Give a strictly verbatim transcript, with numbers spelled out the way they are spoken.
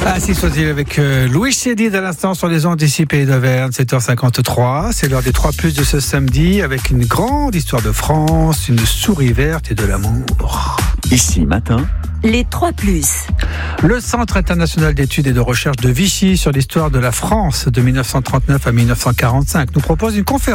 Ah, si, soit-il avec euh, Louis Chédid à l'instant sur les ondes d'ici Pays d'Auvergne, sept heures cinquante-trois. C'est l'heure des trois plus de ce samedi avec une grande histoire de France, une souris verte et de l'amour. Ici, matin. Les trois plus. Le Centre international d'études et de recherche de Vichy sur l'histoire de la France de mille neuf cent trente-neuf à mille neuf cent quarante-cinq nous propose une conférence